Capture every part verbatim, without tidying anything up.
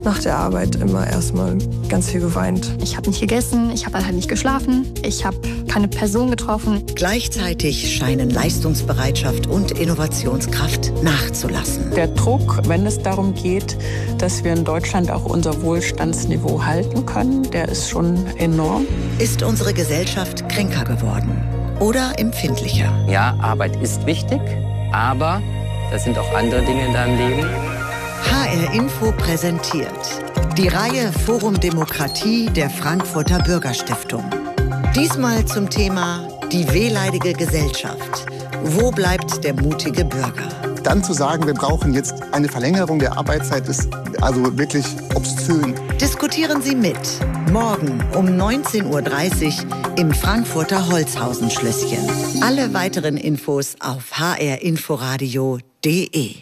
Nach der Arbeit immer erstmal ganz viel geweint. Ich habe nicht gegessen, ich habe halt nicht geschlafen, ich habe keine Person getroffen. Gleichzeitig scheinen Leistungsbereitschaft und Innovationskraft nachzulassen. Der Druck, wenn es darum geht, dass wir in Deutschland auch unser Wohlstandsniveau halten können, der ist schon enorm. Ist unsere Gesellschaft kränker geworden oder empfindlicher? Ja, Arbeit ist wichtig, aber das sind auch andere Dinge in deinem Leben. H R Info präsentiert die Reihe Forum Demokratie der Frankfurter Bürgerstiftung. Diesmal zum Thema die wehleidige Gesellschaft. Wo bleibt der mutige Bürger? Dann zu sagen, wir brauchen jetzt eine Verlängerung der Arbeitszeit, ist also wirklich obszön. Diskutieren Sie mit. Morgen um neunzehn Uhr dreißig im Frankfurter Holzhausen-Schlösschen. Alle weiteren Infos auf h r inforadio punkt de.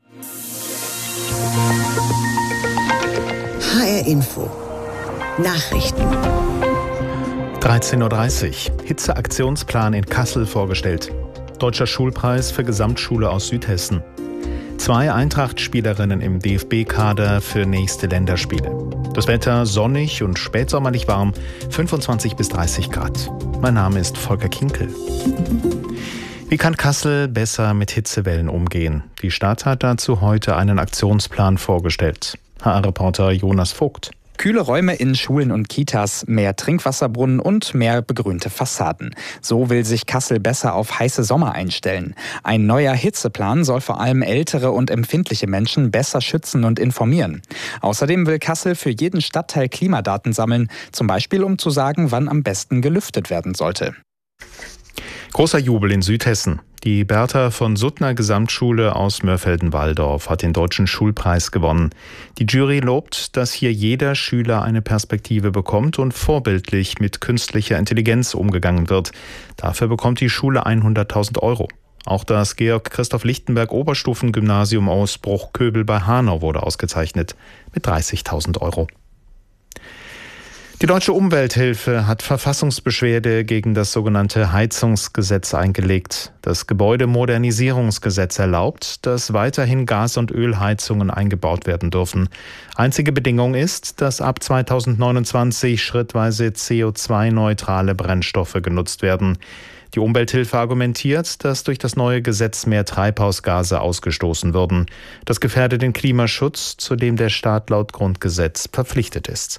H R Info. Nachrichten. dreizehn Uhr dreißig. Hitzeaktionsplan in Kassel vorgestellt. Deutscher Schulpreis für Gesamtschule aus Südhessen. Zwei Eintracht-Spielerinnen im D F B-Kader für nächste Länderspiele. Das Wetter sonnig und spätsommerlich warm, fünfundzwanzig bis dreißig Grad. Mein Name ist Volker Kinkel. Wie kann Kassel besser mit Hitzewellen umgehen? Die Stadt hat dazu heute einen Aktionsplan vorgestellt. H R-Reporter Jonas Vogt. Kühle Räume in Schulen und Kitas, mehr Trinkwasserbrunnen und mehr begrünte Fassaden. So will sich Kassel besser auf heiße Sommer einstellen. Ein neuer Hitzeplan soll vor allem ältere und empfindliche Menschen besser schützen und informieren. Außerdem will Kassel für jeden Stadtteil Klimadaten sammeln, zum Beispiel um zu sagen, wann am besten gelüftet werden sollte. Großer Jubel in Südhessen. Die Bertha von Suttner Gesamtschule aus Mörfelden-Walldorf hat den Deutschen Schulpreis gewonnen. Die Jury lobt, dass hier jeder Schüler eine Perspektive bekommt und vorbildlich mit künstlicher Intelligenz umgegangen wird. Dafür bekommt die Schule hunderttausend Euro. Auch das Georg-Christoph-Lichtenberg-Oberstufengymnasium aus Bruchköbel bei Hanau wurde ausgezeichnet mit dreißigtausend Euro. Die Deutsche Umwelthilfe hat Verfassungsbeschwerde gegen das sogenannte Heizungsgesetz eingelegt. Das Gebäudemodernisierungsgesetz erlaubt, dass weiterhin Gas- und Ölheizungen eingebaut werden dürfen. Einzige Bedingung ist, dass ab zweitausendneunundzwanzig schrittweise C O zwei neutrale Brennstoffe genutzt werden. Die Umwelthilfe argumentiert, dass durch das neue Gesetz mehr Treibhausgase ausgestoßen würden. Das gefährde den Klimaschutz, zu dem der Staat laut Grundgesetz verpflichtet ist.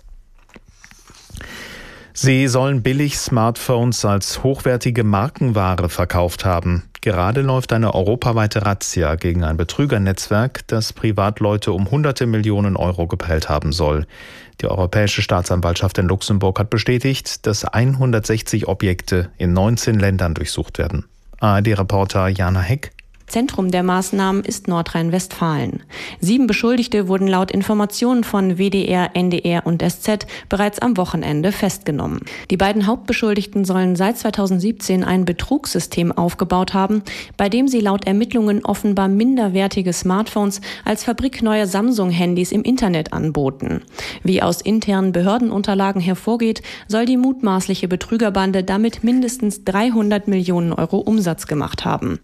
Sie sollen billig Smartphones als hochwertige Markenware verkauft haben. Gerade läuft eine europaweite Razzia gegen ein Betrügernetzwerk, das Privatleute um hunderte Millionen Euro geprellt haben soll. Die Europäische Staatsanwaltschaft in Luxemburg hat bestätigt, dass hundertsechzig Objekte in neunzehn Ländern durchsucht werden. A R D-Reporter Jana Heck. Zentrum der Maßnahmen ist Nordrhein-Westfalen. Sieben Beschuldigte wurden laut Informationen von W D R, N D R und S Z bereits am Wochenende festgenommen. Die beiden Hauptbeschuldigten sollen seit zweitausendsiebzehn ein Betrugssystem aufgebaut haben, bei dem sie laut Ermittlungen offenbar minderwertige Smartphones als fabrikneue Samsung-Handys im Internet anboten. Wie aus internen Behördenunterlagen hervorgeht, soll die mutmaßliche Betrügerbande damit mindestens dreihundert Millionen Euro Umsatz gemacht haben.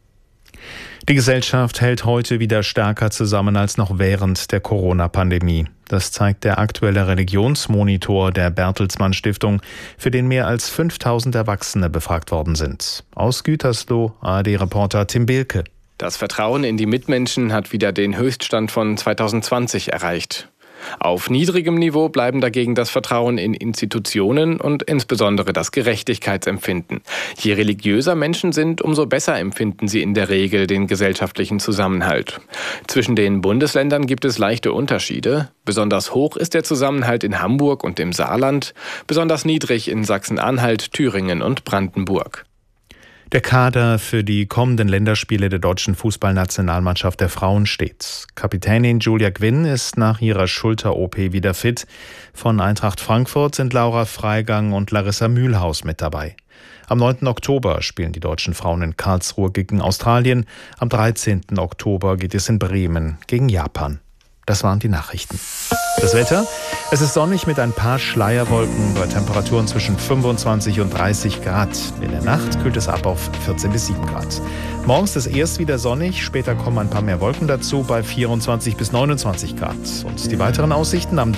Die Gesellschaft hält heute wieder stärker zusammen als noch während der Corona-Pandemie. Das zeigt der aktuelle Religionsmonitor der Bertelsmann Stiftung, für den mehr als fünftausend Erwachsene befragt worden sind. Aus Gütersloh, A R D-Reporter Tim Behlke. Das Vertrauen in die Mitmenschen hat wieder den Höchststand von zweitausendzwanzig erreicht. Auf niedrigem Niveau bleiben dagegen das Vertrauen in Institutionen und insbesondere das Gerechtigkeitsempfinden. Je religiöser Menschen sind, umso besser empfinden sie in der Regel den gesellschaftlichen Zusammenhalt. Zwischen den Bundesländern gibt es leichte Unterschiede. Besonders hoch ist der Zusammenhalt in Hamburg und im Saarland, besonders niedrig in Sachsen-Anhalt, Thüringen und Brandenburg. Der Kader für die kommenden Länderspiele der deutschen Fußballnationalmannschaft der Frauen steht. Kapitänin Julia Gwynn ist nach ihrer Schulter-O P wieder fit. Von Eintracht Frankfurt sind Laura Freigang und Larissa Mühlhaus mit dabei. Am neunten Oktober spielen die deutschen Frauen in Karlsruhe gegen Australien. Am dreizehnten Oktober geht es in Bremen gegen Japan. Das waren die Nachrichten. Das Wetter? Es ist sonnig mit ein paar Schleierwolken bei Temperaturen zwischen fünfundzwanzig und dreißig Grad. In der Nacht kühlt es ab auf vierzehn bis sieben Grad. Morgens ist erst wieder sonnig, später kommen ein paar mehr Wolken dazu bei vierundzwanzig bis neunundzwanzig Grad. Und die weiteren Aussichten am